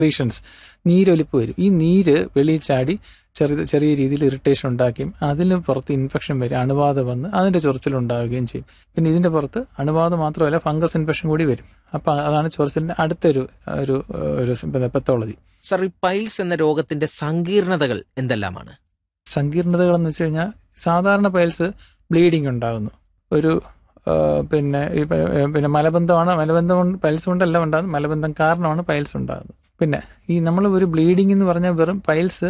Secretions, നീരൊലിപ്പ് വരും. ഈ നീര് വെളിയിൽ ചാടി ചെറിയ രീതിയിൽ ഇറിറ്റേഷൻ ഉണ്ടാക്കുകയും അതിന് പുറത്ത് ഇൻഫെക്ഷൻ വരും, അണുബാധ വന്ന് അതിന്റെ ചൊറിച്ചിലുണ്ടാവുകയും ചെയ്യും. പിന്നെ ഇതിന്റെ പുറത്ത് അണുബാധ മാത്രമല്ല ഫംഗസ് ഇൻഫെക്ഷൻ കൂടി വരും. അപ്പൊ അതാണ് ചൊറിച്ചിലിന്റെ അടുത്തൊരു പെത്തോളജി. സർ, ഈ പൈൽസ് എന്ന രോഗത്തിന്റെ സങ്കീർണതകൾ എന്തെല്ലാമാണ്? സങ്കീർണതകൾ എന്ന് വെച്ച് കഴിഞ്ഞാൽ സാധാരണ പൈൽസ് ബ്ലീഡിങ് ഉണ്ടാകുന്നു. ഒരു പിന്നെ മലബന്ധം പൈൽസ് കൊണ്ടല്ല ഉണ്ടാകുന്നത്, മലബന്ധം കാരണമാണ് പൈൽസ് ഉണ്ടാകുന്നത്. പിന്നെ ഈ നമ്മൾ ഒരു ബ്ലീഡിംഗ് എന്ന് പറഞ്ഞാൽ വെറും പൈൽസ്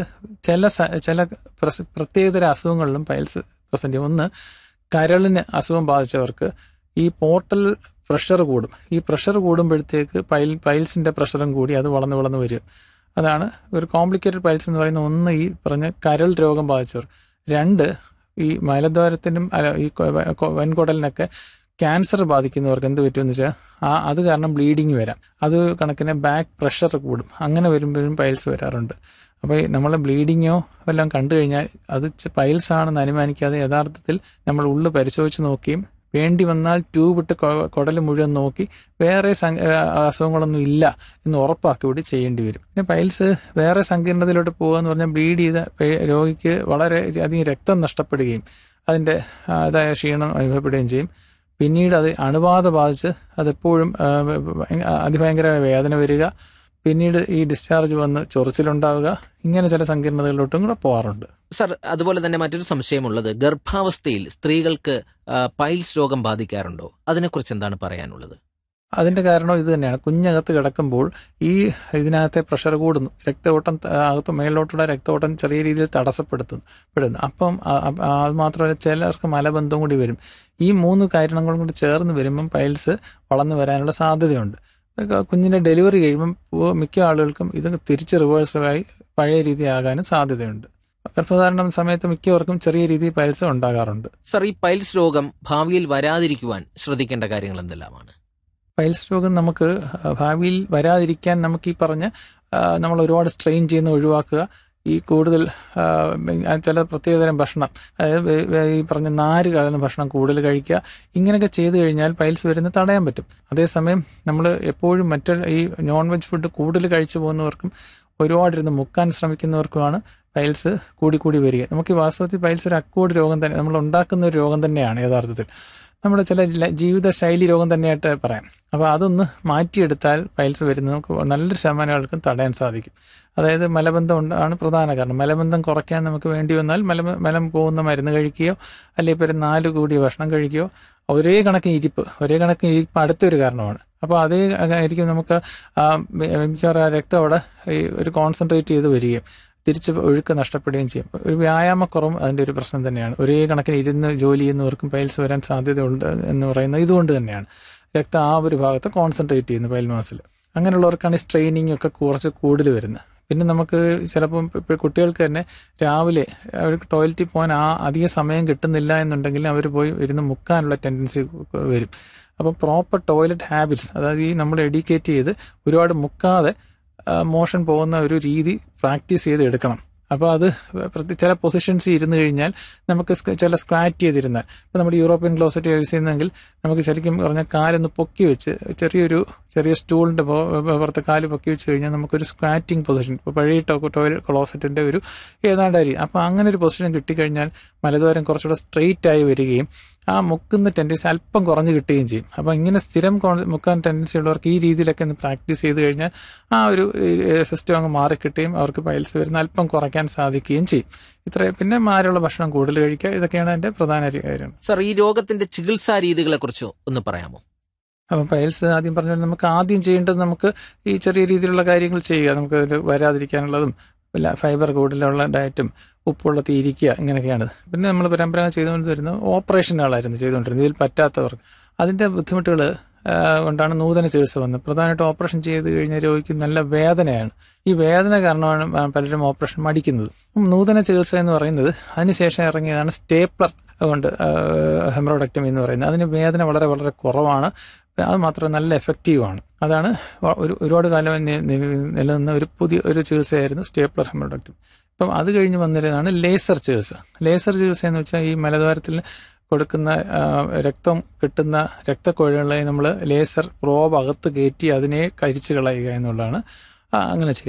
ചില പ്രത്യേകതര അസുഖങ്ങളിലും പൈൽസ് പ്രസന്റ് ചെയ്യും. ഒന്ന്, കരളിന് അസുഖം ബാധിച്ചവർക്ക് ഈ പോർട്ടൽ പ്രഷർ കൂടും. ഈ പ്രഷർ കൂടുമ്പോഴത്തേക്ക് പൈൽസിന്റെ പ്രഷറും കൂടി അത് വളർന്ന് വരും. അതാണ് ഒരു കോംപ്ലിക്കേറ്റഡ് പൈൽസ് എന്ന് പറയുന്ന. ഒന്ന്, ഈ പറഞ്ഞ കരൾ രോഗം ബാധിച്ചവർ. രണ്ട്, ഈ മലദ്വാരത്തിനും ഈ വൻകുടലിനൊക്കെ ക്യാൻസർ ബാധിക്കുന്നവർക്ക് എന്ത് പറ്റുമെന്ന് വെച്ചാൽ അത് കാരണം ബ്ലീഡിങ് വരാം. അത് കണക്കിന് ബാക്ക് പ്രഷർ കൂടും. അങ്ങനെ വരുമ്പോഴും പൈൽസ് വരാറുണ്ട്. അപ്പോൾ നമ്മൾ ബ്ലീഡിങ്ങോ എല്ലാം കണ്ടു കഴിഞ്ഞാൽ അത് പൈൽസ് ആണെന്ന് അനുമാനിക്കാതെ യഥാർത്ഥത്തിൽ നമ്മൾ ഉള്ളു പരിശോധിച്ച് നോക്കുകയും വേണ്ടി വന്നാൽ ട്യൂബിട്ട് കുടൽ മുഴുവൻ നോക്കി വേറെ അസുഖങ്ങളൊന്നും ഇല്ല എന്ന് ഉറപ്പാക്കി കൂടി ചെയ്യേണ്ടി വരും. പിന്നെ പൈൽസ് വേറെ സങ്കീർണതയിലോട്ട് പോകുക എന്ന് പറഞ്ഞാൽ ബ്ലീഡ് ചെയ്ത രോഗിക്ക് വളരെ അധികം രക്തം നഷ്ടപ്പെടുകയും അതിൻ്റെ അതായ ക്ഷീണം അനുഭവപ്പെടുകയും ചെയ്യും. പിന്നീട് അത് അണുബാധ ബാധിച്ച് അതെപ്പോഴും അതിഭയങ്കരമായ വേദന വരിക, പിന്നീട് ഈ ഡിസ്ചാർജ് വന്ന് ചൊറിച്ചിലുണ്ടാവുക, ഇങ്ങനെ ചില സങ്കീർണതകളിലോട്ടും കൂടെ പോകാറുണ്ട്. സർ, അതുപോലെ തന്നെ മറ്റൊരു സംശയമുള്ളത്, ഗർഭാവസ്ഥയിൽ സ്ത്രീകൾക്ക് പൈൽസ് രോഗം ബാധിക്കാറുണ്ടോ? അതിനെക്കുറിച്ച് എന്താണ് പറയാനുള്ളത്? അതിന്റെ കാരണം ഇത് തന്നെയാണ്. കുഞ്ഞകത്ത് കിടക്കുമ്പോൾ ഇതിനകത്തെ പ്രഷർ കൂടുന്നു, രക്തഓട്ടം അകത്ത് മേളിലോട്ടുള്ള രക്തഓട്ടം ചെറിയ രീതിയിൽ തടസ്സപ്പെടുന്നു. അപ്പം അത് മാത്രമല്ല ചിലർക്ക് മലബന്ധം കൂടി വരും. ഈ 3 കാരണങ്ങളും കൂടി ചേർന്ന് വരുമ്പം പൈൽസ് വളർന്നു വരാനുള്ള സാധ്യതയുണ്ട്. കുഞ്ഞിന്റെ ഡെലിവറി കഴിയുമ്പോൾ മിക്ക ആളുകൾക്കും ഇത് തിരിച്ച് റിവേഴ്സായി പഴയ രീതി ആകാനും സാധ്യതയുണ്ട്. ഗർഭധാരണം സമയത്ത് മിക്കവർക്കും ചെറിയ രീതിയിൽ പൈൽസ് ഉണ്ടാകാറുണ്ട്. സർ, ഈ പൈൽസ് രോഗം ഭാവിയിൽ വരാതിരിക്കുവാൻ ശ്രദ്ധിക്കേണ്ട കാര്യങ്ങൾ എന്തെല്ലാമാണ്? പൈൽസ് രോഗം നമുക്ക് ഭാവിയിൽ വരാതിരിക്കാൻ നമുക്ക് ഈ പറഞ്ഞ നമ്മൾ ഒരുപാട് സ്ട്രെയിൻ ചെയ്യുന്ന ഒഴിവാക്കുക, ഈ കൂടുതൽ ചില പ്രത്യേകതരം ഭക്ഷണം, അതായത് ഈ പറഞ്ഞ നാര് കലർന്ന ഭക്ഷണം കൂടുതൽ കഴിക്കുക, ഇങ്ങനെയൊക്കെ ചെയ്തു കഴിഞ്ഞാൽ പൈൽസ് വരുന്നത് തടയാൻ പറ്റും. അതേസമയം നമ്മൾ എപ്പോഴും ഈ നോൺ വെജ് ഫുഡ് കൂടുതൽ കഴിച്ചു പോകുന്നവർക്കും ഒരുപാടിരുന്ന് മുക്കാൻ ശ്രമിക്കുന്നവർക്കുമാണ് പൈൽസ് കൂടി വരിക. നമുക്ക് വാസ്തവത്തിൽ പൈൽസ് ഒരു അക്കൂട് രോഗം തന്നെ, നമ്മൾ ഉണ്ടാക്കുന്ന ഒരു രോഗം തന്നെയാണ് യഥാർത്ഥത്തിൽ. നമ്മുടെ ചില ജീവിതശൈലി രോഗം തന്നെയായിട്ട് പറയാം. അപ്പോൾ അതൊന്ന് മാറ്റിയെടുത്താൽ പൈൽസ് വരുന്നത് നമുക്ക് നല്ലൊരു ശതമാനം ആൾക്കും തടയാൻ സാധിക്കും. അതായത് മലബന്ധം ആണ് പ്രധാന കാരണം. മലബന്ധം കുറയ്ക്കാൻ നമുക്ക് വേണ്ടി വന്നാൽ മലം പോകുന്ന മരുന്ന് കഴിക്കുകയോ അല്ലെങ്കിൽ ഇപ്പോൾ 4 കൂടിയ ഭക്ഷണം കഴിക്കുകയോ, ഒരേ കണക്കിന് ഇരിപ്പ് അടുത്തൊരു കാരണമാണ്. അപ്പോൾ അതേ ആയിരിക്കും നമുക്ക് മിക്കവാറും രക്തം അവിടെ ഒരു കോൺസെൻട്രേറ്റ് ചെയ്ത് വരികയും തിരിച്ച് ഒഴുക്ക് നഷ്ടപ്പെടുകയും ചെയ്യും. ഒരു വ്യായാമക്കുറവും അതിൻ്റെ ഒരു പ്രശ്നം തന്നെയാണ്. ഒരേ കണക്കിന് ഇരുന്ന് ജോലി ചെയ്യുന്നവർക്കും പൈൽസ് വരാൻ സാധ്യതയുണ്ട് എന്ന് പറയുന്നത് ഇതുകൊണ്ട് തന്നെയാണ്. രക്തം ആ ഒരു ഭാഗത്ത് കോൺസെൻട്രേറ്റ് ചെയ്യുന്നു പൈൽ മാസിൽ. അങ്ങനെയുള്ളവർക്കാണ് ഈ സ്ട്രെയിനിങ് ഒക്കെ കുറച്ച് കൂടുതൽ വരുന്നത്. പിന്നെ നമുക്ക് ചിലപ്പം കുട്ടികൾക്ക് തന്നെ രാവിലെ അവർക്ക് ടോയ്ലറ്റിൽ പോകാൻ അധിക സമയം കിട്ടുന്നില്ല എന്നുണ്ടെങ്കിൽ അവർ പോയി ഇരുന്ന് മുക്കാനുള്ള ടെൻഡൻസി വരും. അപ്പം പ്രോപ്പർ ടോയ്ലറ്റ് ഹാബിറ്റ്സ്, അതായത് ഈ നമ്മൾ എഡ്യൂക്കേറ്റ് ചെയ്ത് ഒരുപാട് മുക്കാതെ മോഷൻ പോകുന്ന ഒരു രീതി പ്രാക്ടീസ് ചെയ്ത് എടുക്കണം. അപ്പോൾ അത് ചില പൊസിഷൻസ് ഇരുന്ന് കഴിഞ്ഞാൽ നമുക്ക് ചില സ്ക്വാറ്റ് ചെയ്തിരുന്നാൽ, ഇപ്പോൾ നമ്മുടെ യൂറോപ്യൻ ക്ലോസറ്റ് യൂസ് ചെയ്യുന്നെങ്കിൽ നമുക്ക് ശരിക്കും പറഞ്ഞാൽ കാലൊന്ന് പൊക്കി വെച്ച് ചെറിയ സ്റ്റൂളിൻ്റെ പുറത്ത് കാല് പൊക്കി വെച്ച് കഴിഞ്ഞാൽ നമുക്കൊരു സ്ക്വാറ്റിംഗ് പൊസിഷൻ, ഇപ്പോൾ പഴയ ടോയ്ലറ്റ് ക്ലോസറ്റിൻ്റെ ഒരു ഏതാണ്ടായിരിക്കും. അപ്പോൾ അങ്ങനെ ഒരു പൊസിഷൻ കിട്ടിക്കഴിഞ്ഞാൽ മലദ്വാരം കുറച്ചുകൂടെ സ്ട്രെയിറ്റ് ആയി വരികയും ആ മുക്കുന്ന ടെൻഡൻസി അല്പം കുറഞ്ഞ് കിട്ടുകയും ചെയ്യും. അപ്പോൾ ഇങ്ങനെ സ്ഥിരം മുക്കാൻ ടെൻഡൻസി ഉള്ളവർക്ക് ഈ രീതിയിലൊക്കെ ഒന്ന് പ്രാക്ടീസ് ചെയ്ത് കഴിഞ്ഞാൽ ആ ഒരു സിസ്റ്റം അങ്ങ് മാറിക്കിട്ടുകയും അവർക്ക് പൈൽസ് വരുന്ന അല്പം കുറയ്ക്കാൻ സാധിക്കുകയും ചെയ്യും. പിന്നെ മാരുള്ള ഭക്ഷണം കൂടുതൽ കഴിക്കുക, ഇതൊക്കെയാണ് അതിന്റെ പ്രധാന കാര്യം. സർ, ഈ രോഗത്തിന്റെ ചികിത്സാ രീതികളെ കുറിച്ച് ഒന്ന് പറയാമോ? അപ്പം പൈൽസ് ആദ്യം പറഞ്ഞാൽ നമുക്ക് ആദ്യം ചെയ്യേണ്ടത് നമുക്ക് ഈ ചെറിയ രീതിയിലുള്ള കാര്യങ്ങൾ ചെയ്യുക. നമുക്ക് അതിൽ വരാതിരിക്കാനുള്ളതും ഫൈബർ കൂടുതലുള്ള ഡയറ്റും ഉപ്പുള്ള തീരിക്കുക, ഇങ്ങനെയൊക്കെയാണ്. പിന്നെ നമ്മൾ പരമ്പരാഗതം ചെയ്തുകൊണ്ട് വരുന്നത് ഓപ്പറേഷനുകളായിരുന്നു ചെയ്തുകൊണ്ടിരുന്നത്. ഇതിൽ പറ്റാത്തവർക്ക് അതിന്റെ ബുദ്ധിമുട്ടുകൾ കൊണ്ടാണ് നൂതന ചികിത്സ വന്നത്. പ്രധാനമായിട്ട് ഓപ്പറേഷൻ ചെയ്ത് കഴിഞ്ഞാൽ രോഗിക്ക് നല്ല വേദനയാണ്. ഈ വേദന കാരണമാണ് പലരും ഓപ്പറേഷൻ മടിക്കുന്നത്. നൂതന ചികിത്സ എന്ന് പറയുന്നത് അതിനുശേഷം ഇറങ്ങിയതാണ് സ്റ്റേപ്ലർ കൊണ്ട് ഹെമറോഡക്ടമി എന്ന് പറയുന്നത്. അതിന് വേദന വളരെ വളരെ കുറവാണ്, അത് മാത്രമല്ല നല്ല എഫക്റ്റീവാണ്. അതാണ് ഒരുപാട് കാലം നിലനിന്ന ഒരു ചികിത്സയായിരുന്നു സ്റ്റേപ്ലർ ഹെമറോഡക്ടമി. ഇപ്പം അത് കഴിഞ്ഞ് വന്നിരുന്നതാണ് ലേസർ ചികിത്സ. ലേസർ ചികിത്സ എന്ന് വെച്ചാൽ ഈ മലദ്വാരത്തിൽ കൊടുക്കുന്ന രക്തം കിട്ടുന്ന രക്തക്കൊഴലുകളെ നമ്മൾ ലേസർ പ്രോബ് അകത്ത് കയറ്റി അതിനെ കരിച്ചു കളയുക എന്നുള്ളതാണ്. അങ്ങനെ ചെയ്യും.